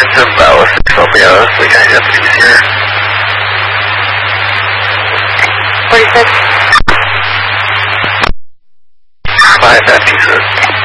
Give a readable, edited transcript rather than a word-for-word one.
认证吧，我是手不要回看一下笔记。 47. 8.3.